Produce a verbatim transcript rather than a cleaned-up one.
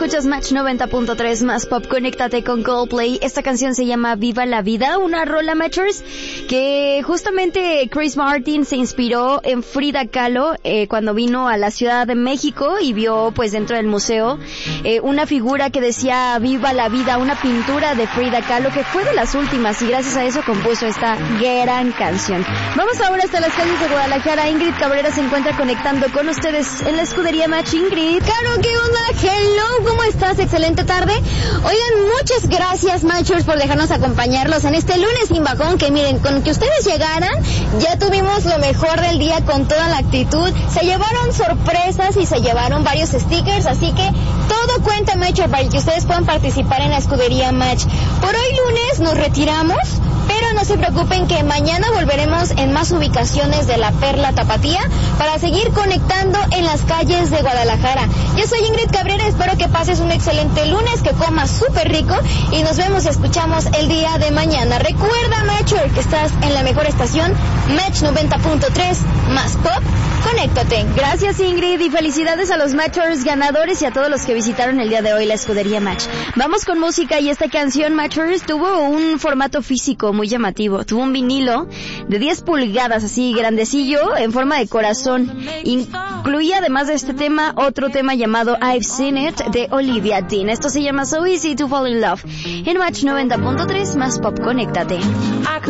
Escuchas Match noventa punto tres más pop, conéctate con Coldplay. Esta canción se llama Viva la Vida, una rola, Matchers, que justamente Chris Martin se inspiró en Frida Kahlo eh, cuando vino a la Ciudad de México y vio pues dentro del museo eh, una figura que decía Viva la Vida, una pintura de Frida Kahlo que fue de las últimas y gracias a eso compuso esta gran canción. Vamos ahora hasta las calles de Guadalajara. Ingrid Cabrera se encuentra conectando con ustedes en la escudería Match. Ingrid. Claro, ¿qué onda? Hello, ¿cómo estás? Excelente tarde. Oigan, muchas gracias, Matchers, por dejarnos acompañarlos en este lunes sin bajón, que miren, con que ustedes llegaran, ya tuvimos lo mejor del día con toda la actitud. Se llevaron sorpresas y se llevaron varios stickers, así que todo cuenta, Matcher, para que ustedes puedan participar en la escudería Match. Por hoy lunes nos retiramos, pero no se preocupen que mañana volveremos en más ubicaciones de la Perla Tapatía para seguir conectando en las calles de Guadalajara. Yo soy Ingrid Cabrera, espero que pases un excelente lunes, que comas súper rico y nos vemos y escuchamos el día de mañana. Recuerda, Matcher, que estás en la mejor estación, Match noventa punto tres más pop. Conéctate. Gracias, Ingrid, y felicidades a los Matchers ganadores y a todos los que visitaron el día de hoy la escudería Match. Vamos con música y esta canción, Matchers, tuvo un formato físico muy llamativo. Tuvo un vinilo de diez pulgadas, así grandecillo, en forma de corazón. Incluía, además de este tema, otro tema llamado I've Seen It de Olivia Dean. Esto se llama So Easy to Fall in Love. En Match noventa punto tres más pop, conéctate.